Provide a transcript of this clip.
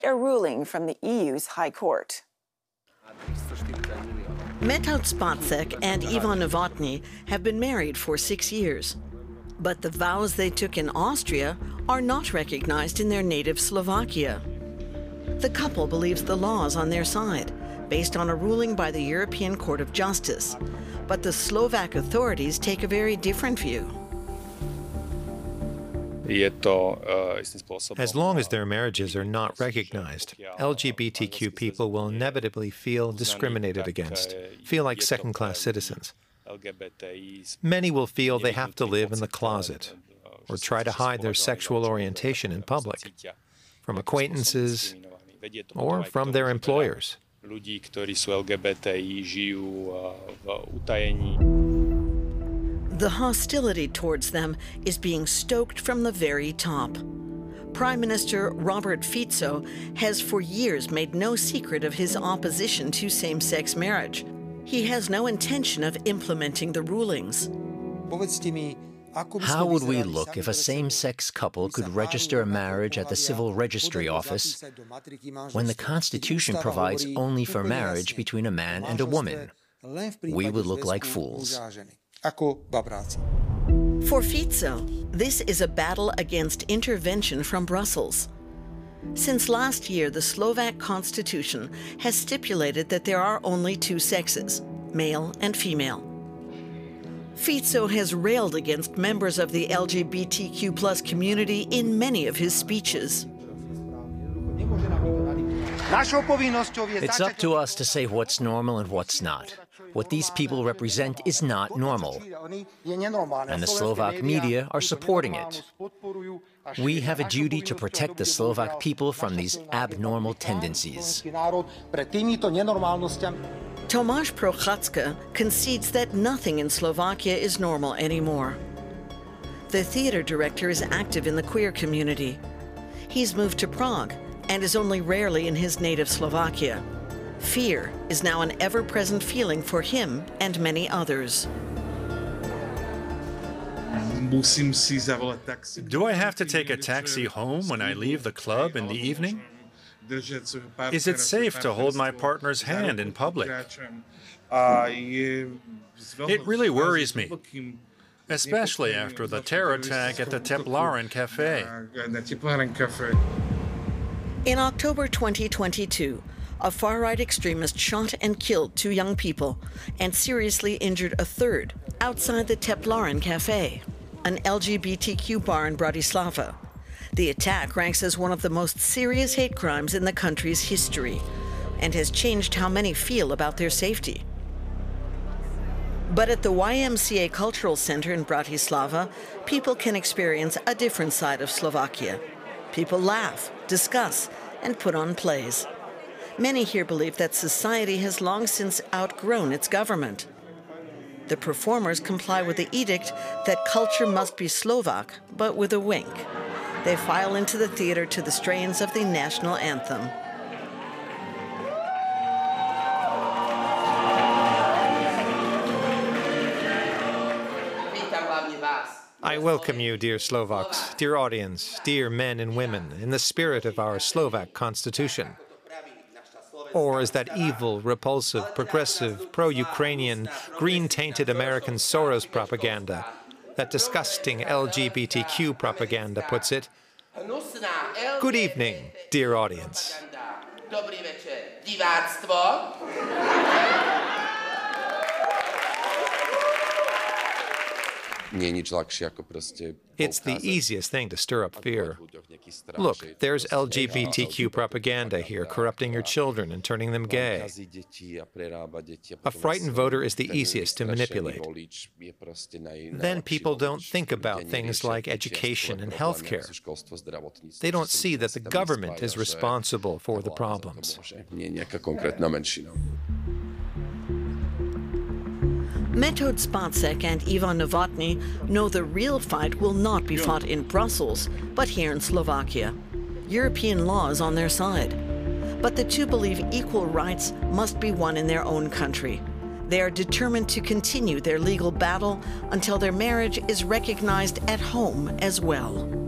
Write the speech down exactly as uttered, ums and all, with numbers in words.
a ruling from the E U's High Court. Metod Spacek and Ivan Novotny have been married for six years. But the vows they took in Austria are not recognized in their native Slovakia. The couple believes the law is on their side, based on a ruling by the European Court of Justice. But the Slovak authorities take a very different view. As long as their marriages are not recognized, L G B T Q people will inevitably feel discriminated against, feel like second-class citizens. Many will feel they have to live in the closet or try to hide their sexual orientation in public, from acquaintances or from their employers. The hostility towards them is being stoked from the very top. Prime Minister Robert Fico has for years made no secret of his opposition to same-sex marriage. He has no intention of implementing the rulings. How would we look if a same-sex couple could register a marriage at the civil registry office when the Constitution provides only for marriage between a man and a woman? We would look like fools. For Fico, this is a battle against intervention from Brussels. Since last year, the Slovak constitution has stipulated that there are only two sexes, male and female. Fico has railed against members of the L G B T Q plus community in many of his speeches. It's up to us to say what's normal and what's not. What these people represent is not normal, and the Slovak media are supporting it. We have a duty to protect the Slovak people from these abnormal tendencies. Tomáš Procházka concedes that nothing in Slovakia is normal anymore. The theater director is active in the queer community. He's moved to Prague and is only rarely in his native Slovakia. Fear is now an ever-present feeling for him and many others. Do I have to take a taxi home when I leave the club in the evening? Is it safe to hold my partner's hand in public? It really worries me, especially after the terror attack at the Teplaren Cafe. In October twenty twenty-two, a far-right extremist shot and killed two young people and seriously injured a third outside the Teplaren Cafe, an L G B T Q bar in Bratislava. The attack ranks as one of the most serious hate crimes in the country's history and has changed how many feel about their safety. But at the Y M C A Cultural Center in Bratislava, people can experience a different side of Slovakia. People laugh, discuss, and put on plays. Many here believe that society has long since outgrown its government. The performers comply with the edict that culture must be Slovak, but with a wink. They file into the theater to the strains of the national anthem. I welcome you, dear Slovaks, dear audience, dear men and women, in the spirit of our Slovak Constitution. Or is that evil, repulsive, progressive, pro-Ukrainian, green-tainted American Soros propaganda, that disgusting L G B T Q propaganda puts it? Good evening, dear audience. It's the easiest thing to stir up fear. Look, there's L G B T Q propaganda here, corrupting your children and turning them gay. A frightened voter is the easiest to manipulate. Then people don't think about things like education and healthcare. They don't see that the government is responsible for the problems. Metod Spacek and Ivan Novotny know the real fight will not be fought in Brussels, but here in Slovakia. European law is on their side. But the two believe equal rights must be won in their own country. They are determined to continue their legal battle until their marriage is recognized at home as well.